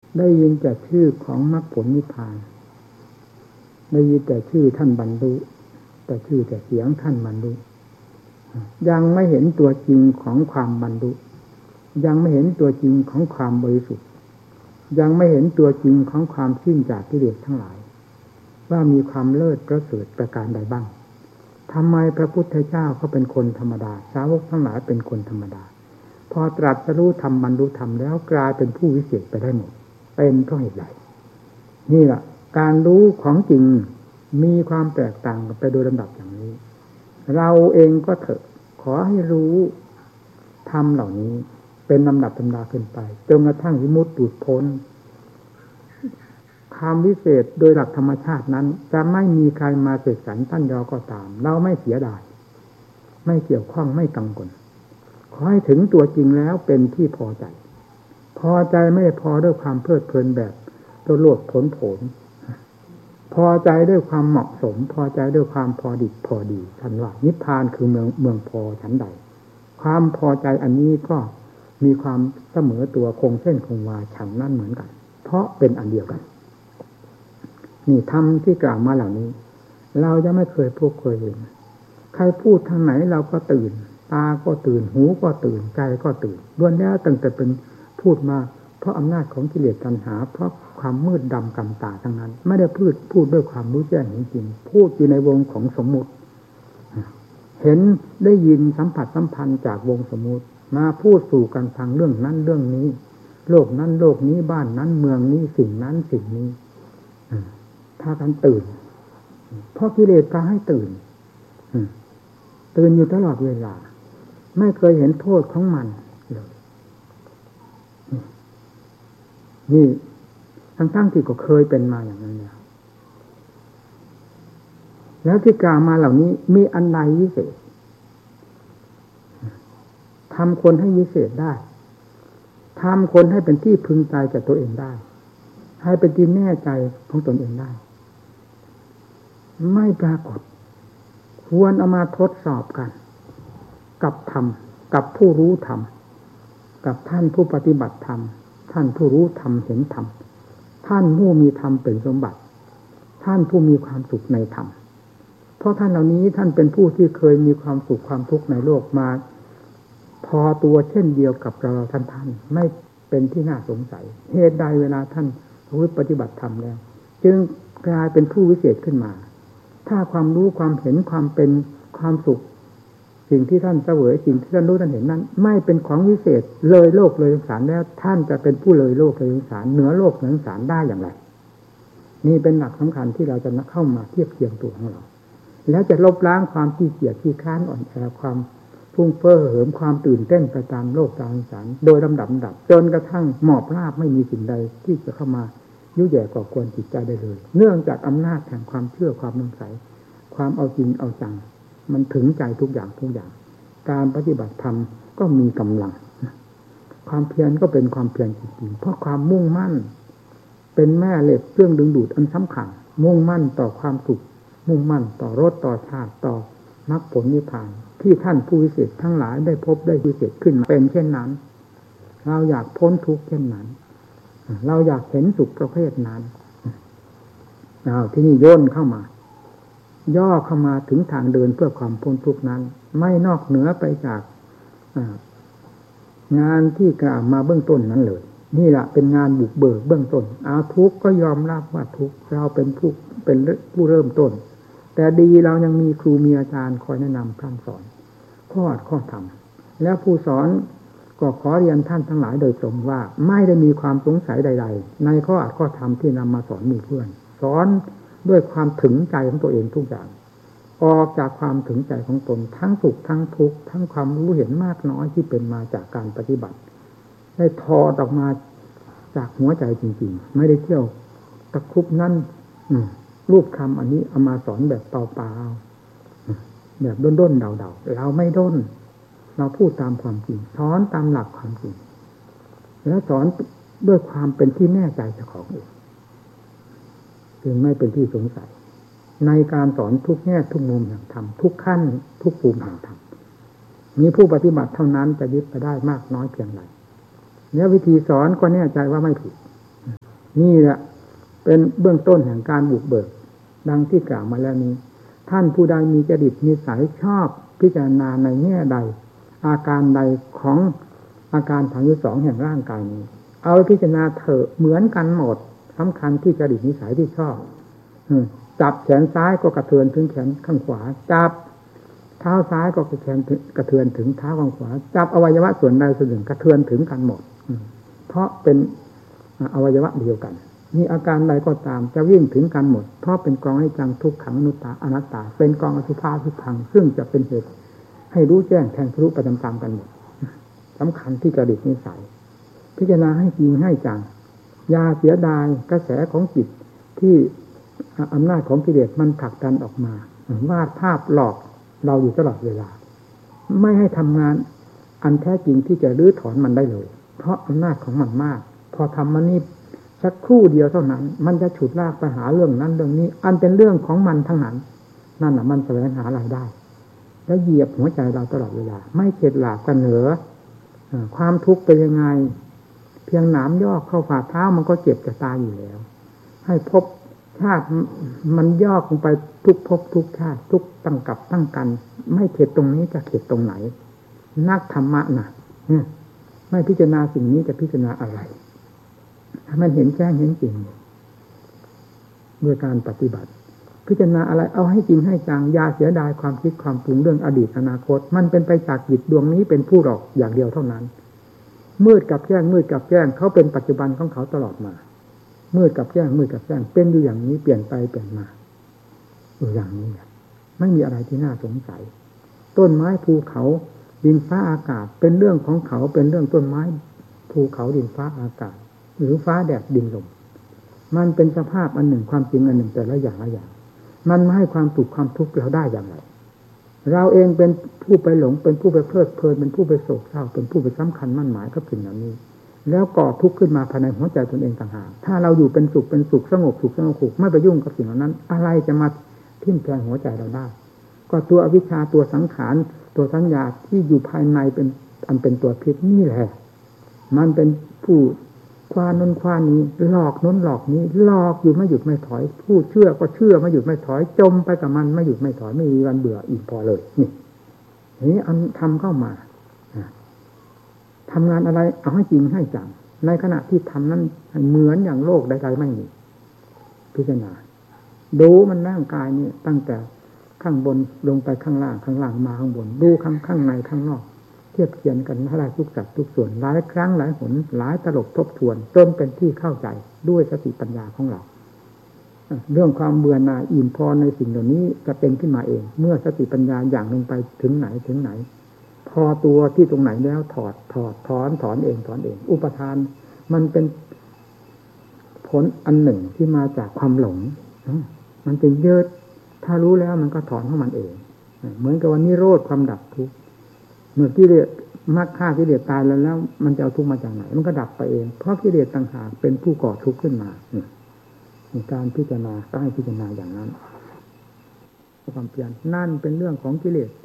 ได้ยินแต่ชื่อของมรรคผลนิพพานได้ยินแต่ชื่อท่านบรรลุแต่ชื่อแต่เสียงท่านบรรลุยังไม่เห็นตัวจริงของความบรรลุยังไม่เห็นตัวจริงของความบริสุทธิ์ยังไม่เห็นตัวจริงของความสิ้นจากกิเลสทั้งหลายว่ามีความเลิศประเสริฐประการใดบ้างทำไมพระพุทธเจ้าเขาเป็นคนธรรมดาสาวกทั้งหลายเป็นคนธรรมดาพอตรัสรู้ธรรมบรรลุธรรมแล้วกลายเป็นผู้วิเศษไปได้หมดเป็นเพราะเหตุใดนี่แหละการรู้ของจริงมีความแตกต่างกันไปโดยลำดับอย่างนี้เราเองก็เถอะขอให้รู้ธรรมเหล่านี้เป็นลำดับลำดาขึ้นไปจนกระทั่งวิมุตติหลุดพ้นความวิเศษโดยหลักธรรมชาตินั้นจะไม่มีใครมาเสกสรรปั้นยอก็ตามเราไม่เสียดายไม่เกี่ยวข้องไม่กังวลขอให้ถึงตัวจริงแล้วเป็นที่พอใจพอใจไม่พอด้วยความเพลิดเพลินแบบโลดโผนพอใจด้วยความเหมาะสมพอใจด้วยความพอดิบพอดีท่านว่านิพพานคือเมืองพอชั้นใดความพอใจอันนี้ก็มีความเสมอตัวคงเส้นคงวาฉันนั่นเหมือนกันเพราะเป็นอันเดียวกันนี่ธรรมที่กล่าวมาเหล่านี้เราจะไม่เคยพบเคยเห็นใครพูดทางไหนเราก็ตื่นตาก็ตื่นหูก็ตื่นใจก็ตื่นล้วนแล้วตั้งแต่เป็นพูดมาเพราะอำนาจของกิเลสตัณหาเพราะความมืดดำกำตาทั้งนั้นไม่ได้พูดด้วยความรู้แจ้งจริงๆพูดอยู่ในวงของสมมุติเห็นได้ยินสัมผัสสัมพันธ์จากวงสมมุติมาพูดสู่กันทางเรื่องนั้นเรื่องนี้โลกนั้นโลกนี้บ้านนั้นเมืองนี้สิ่งนั้นสิ่งนี้พากันตื่นเพราะกิเลสพาให้ตื่นอยู่ตลอดเวลาไม่เคยเห็นโทษของมันเลยนี่ทั้งที่ก็เคยเป็นมาอย่างนั้นแล้วที่กล่าวมาเหล่านี้มีอันใดวิเศษทำคนให้วิเศษได้ทำคนให้เป็นที่พึงใจแก่ตัวเองได้ให้เป็นที่แน่ใจของตนเองได้ไม่ปรากฏควรเอามาทดสอบกันกับธรรมกับผู้รู้ธรรมกับท่านผู้ปฏิบัติธรรมท่านผู้รู้ธรรมเห็นธรรมท่านผู้มีธรรมเป็นสมบัติท่านผู้มีความสุขในธรรมเพราะท่านเหล่านี้ท่านเป็นผู้ที่เคยมีความสุขความทุกข์ในโลกมาพอตัวเช่นเดียวกับเราท่านไม่เป็นที่น่าสงสัยเหตุใดเวลาท่านรู้ปฏิบัติธรรมแล้วจึงกลายเป็นผู้วิเศษขึ้นมาถ้าความรู้ความเห็นความเป็นความสุขสิ่งที่ท่านเสวยสิ่งที่ท่านรู้ท่านเห็นนั้นไม่เป็นของวิเศษเลยโลกเลยสงสารแล้วท่านจะเป็นผู้เลยโลกเลยสงสารเหนือโลกเหนือสงสารได้อย่างไรนี่เป็นหลักสำคัญที่เราจะเข้ามาเทียบเทียงตัวของเราแล้วจะลบล้างความขี้เกียจขี้ค้านอ่อนแอความฟุ้งเฟ้อเหิมความตื่นเต้นไปตามโลกตามสงสารโดยลำดับจนกระทั่งหมอบราบไม่มีสิ่งใดที่จะเข้ามายุ่ยแย่ก่อกวนจิตใจได้เลยเนื่องจากอำนาจแห่งความเชื่อความมั่นใจความเอาจริงเอาจังมันถึงใจทุกอย่างการปฏิบัติธรรมก็มีกำลังความเพียรก็เป็นความเพียรจริงๆเพราะความมุ่งมั่นเป็นแม่เหล็กเครื่องดึงดูดอันสำคัญมุ่งมั่นต่อความสุขมุ่งมั่นต่อรสต่อชาติต่อมรรคผลนิพพานที่ท่านผู้วิเศษทั้งหลายได้พบได้วิเศษขึ้นมาเป็นเช่นนั้นเราอยากพ้นทุกข์เช่นนั้นเราอยากเห็นสุขประเภทนั้นที่นี่ย่นเข้ามาย่อเข้ามาถึงทางเดินเพื่อความพ้นทุกข์นั้นไม่นอกเหนือไปจากงานที่กล่าวมาเบื้องต้นนั้นเลยนี่แหละเป็นงานบุกเบิกเบื้องต้นเอาทุกข์ก็ยอมรับว่าทุกข์เราเป็นผู้เริ่มต้นแต่ดีเรายังมีครูมีอาจารย์คอยแนะนำพร่ำสอนข้อธรรมแล้วผู้สอนก็ขอเรียนท่านทั้งหลายโดยตรงว่าไม่ได้มีความสงสัยใดๆในข้อธรรมที่นำมาสอนหมู่เพื่อนสอนด้วยความถึงใจของตัวเองทุกอย่างออกจากความถึงใจของตนทั้งสุขทั้งทุกข์ทั้งความรู้เห็นมากน้อยที่เป็นมาจากการปฏิบัติได้ถอดออกมาจากหัวใจจริงๆไม่ได้เที่ยวตะคุบนั่นรูปคำอันนี้เอามาสอนแบบเปล่าๆแบบด้นๆเดาๆเราไม่ด้นเราพูดตามความจริงสอนตามหลักความจริงแล้วสอนด้วยความเป็นที่แน่ใจเจ้าของเองจึงไม่เป็นที่สงสัยในการสอนทุกแง่ทุกมุมแห่งธรรมทุกขั้นทุกภูมิแห่งธรรมมีผู้ปฏิบัติเท่านั้นจะยึดไปได้มากน้อยเพียงไรแล้ววิธีสอนก็แน่ใจว่าไม่ผิดนี่แหละเป็นเบื้องต้นแห่งการบุกเบิกดังที่กล่าวมาแล้วนี้ท่านผู้ใดมีจริตนิสัยชอบพิจารณาในแง่ใดอาการใดของอาการ32แห่งร่างกายนี้เอาพิจารณาเถอะเหมือนกันหมดสำคัญที่จริตนิสัยที่ชอบจับแขนซ้ายก็กระเทือนถึงแขนข้างขวาจับเท้าซ้ายก็กระเทือนถึงเท้าข้างขวาจับอวัยวะส่วนใดส่วนหนึ่งกระเทือนถึงกันหมดเพราะเป็นอวัยวะเดียวกันมีอาการใดก็ตามจะวิ่งถึงกันหมดเพราะเป็นกองอนิจจังทุกขังอนัตตาเป็นกองอสุภะทุกขังซึ่งจะเป็นเหตุให้รู้แจ้งแทงทะลุไปตามๆกันหมดสำคัญที่จริตนิสัยพิจารณาให้จริงให้จังอย่าเสียดายกระแสของจิตที่อำนาจของกิเลสมันผลักดันออกมาวาดภาพหลอกเราอยู่ตลอดเวลาไม่ให้ทำงานอันแท้จริงที่จะรื้อถอนมันได้เลยเพราะอำนาจของมันมากพอทำมันนี่สักครู่เดียวเท่านั้นมันจะฉุดลากไปหาเรื่องนั้นเรื่องนี้อันเป็นเรื่องของมันทั้งนั้นนั่นน่ะมันแสวงหารายได้แล้วเหยียบหัวใจเราตลอดเวลาไม่เข็ดหลาบกันเหนือความทุกข์เป็นยังไงเพียงหนามยอกเข้าฝ่าเท้ามันก็เจ็บจะตายอยู่แล้วให้พบชาติมันย่อลงไปทุกภพทุกชาติทุกตั้งกับตั้งกันไม่เข็ดตรงนี้จะเข็ดตรงไหนนักธรรมะน่ะไม่พิจารณาสิ่งนี้จะพิจารณาอะไรถ้ามันเห็นแจ้งเห็นจริงด้วยการปฏิบัติพิจารณาอะไรเอาให้จริงให้จังอย่าเสียดายความคิดความปรุงเรื่องอดีตอนาคตมันเป็นไปจากจิตดวงนี้เป็นผู้หลอกอย่างเดียวเท่านั้นมืดกับแจ้งมืดกับแจ้งเขาเป็นปัจจุบันของเขาตลอดมามืดกับแจ้งมืดกับแจ้งเป็นอยู่อย่างนี้เปลี่ยนไปเปลี่ยนมาอยู่อย่างนี้ไม่มีอะไรที่น่าสงสัยต้นไม้ภูเขาดินฟ้าอากาศเป็นเรื่องของเขาเป็นเรื่องต้นไม้ภูเขาดินฟ้าอากาศหรือฟ้าแดดดินลมมันเป็นสภาพอันหนึ่งความจริงอันหนึ่งแต่ละอย่างละอย่างมันมาให้ความสุขความทุกข์เราได้อย่างไรเราเองเป็นผู้ไปหลงเป็นผู้ไปเพลิดเพลินเป็นผู้ไปโศกเศร้าเป็นผู้ไปสำคัญมั่นหมายกับสิ่งเหล่านี้แล้วก่อทุกข์ขึ้นมาภายในหัวใจตนเองต่างหากถ้าเราอยู่เป็นสุขสงบสุขสงบสุขไม่ไปยุ่งกับสิ่งเหล่านั้นอะไรจะมาทิ่มแทงหัวใจเราได้ก็ตัวอวิชชาตัวสังขารตัวสัญญาที่อยู่ภายในเป็นตัวพิษนี่แหละมันเป็นผู้ควานนควานนี้หลอกน้นหลอกนี้หลอกอยู่ไม่หยุดไม่ถอยผู้เชื่อก็เชื่อไม่หยุดไม่ถอยจมไปกับมันไม่หยุดไม่ถอยไม่มีวันเบื่ออีกพอเลยนี่อันทำเข้ามาทำงานอะไรเอาให้จริงให้จังในขณะที่ทำนั้นเหมือนอย่างโลกใดๆไม่มีพิจารณาดูมันร่างกายนี่ตั้งแต่ข้างบนลงไปข้างล่างข้างล่างมาข้างบนดูข้างในข้างนอกเทียบเทียงกันให้ได้ทุกสัดทุกส่วนหลายครั้งหลายหนหลายตลบทบทวนจนเป็นที่เข้าใจด้วยสติปัญญาของเราเรื่องความเบื่อหน่ายอิ่มพอในสิ่งเหล่านี้จะเป็นขึ้นมาเองเมื่อสติปัญญาอย่างลงไปถึงไหนพอตัวที่ตรงไหนแล้วถอนเองอุปทานมันเป็นผลอันหนึ่งที่มาจากความหลงมันเป็นเยอะถ้ารู้แล้วมันก็ถอนของมันเองเหมือนกับวันนี้โรธความดับทุกข์เมื่อกิเลสมรรคฆ่ากิเลสตายแล้วมันจะเอาทุกข์มาจากไหนมันก็ดับไปเองเพราะกิเลสต่างหากเป็นผู้ก่อทุกข์ขึ้นมาการพิจารณาก็ให้พิจารณาอย่างนั้นความเพียรนั่นเป็นเรื่องของกิเลส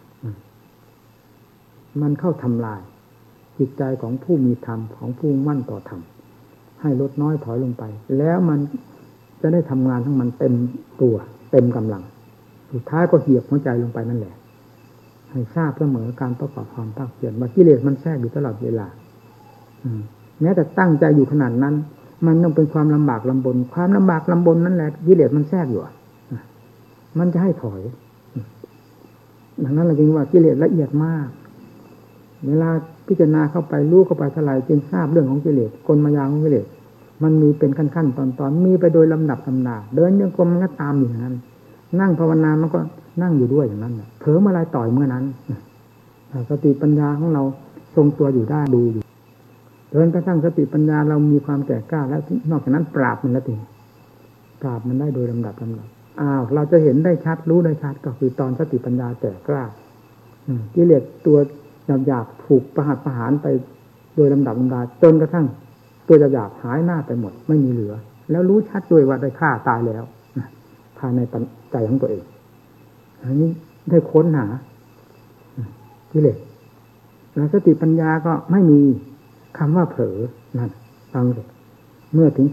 มันเข้าทำลายจิตใจของผู้มีธรรมของผู้มั่นต่อธรรมให้ลดน้อยถอยลงไปแล้วมันจะได้ทำงานทั้งมันเต็มตัวเต็มกำลังสุดท้ายก็เหยียบหัวใจลงไปนั่นแหละให้ทราบเสมอการประกอบความภาคเพียรว่ากิเลสมันแทรกอยู่ตลอดเวลาแม้แต่ตั้งใจอยู่ขนาดนั้นมันต้องเป็นความลำบากลำบนความลำบากลำบนนั่นแหละกิเลสมันแทรกอยู่มันจะให้ถอยดังนั้นเราจึงว่ากิเลสละเอียดมากเวลาพิจารณาเข้าไปรู้เข้าไปเท่าไหร่จึงทราบเรื่องของกิเลสกลมายาของกิเลสมันมีเป็นขั้นๆตอนมีไปโดยลำดับลำดาเดินยังกลมมันก็ตามอยู่อย่างนั้นนั่งภาวนามันก็นั่งอยู่ด้วยอย่างนั้นเผลอเมื่อไรต่อยเมื่อนั้นสติปัญญาของเราทรงตัวอยู่ได้ดูอยู่เดินกระทั่งสติปัญญาเรามีความแก่กล้าแล้วนอกจากนั้นปราบมันแล้วทีปราบมันได้โดยลำดับเราจะเห็นได้ชัดรู้ได้ชัดก็คือตอนสติปัญญาแก่กล้ากิเลสตัวหยาบๆถูกประหารไปโดยลำดับลำดาจนกระทั่งตัวหยาบๆหายหน้าไปหมดไม่มีเหลือแล้วรู้ชัดด้วยว่าได้ฆ่าตายแล้วภายในใจของตัวเองอันนี้ได้ค้นหากิเลสแล้วสติปัญญาก็ไม่มีคำว่าเผลอนั่นฟังเลยเมื่อถึง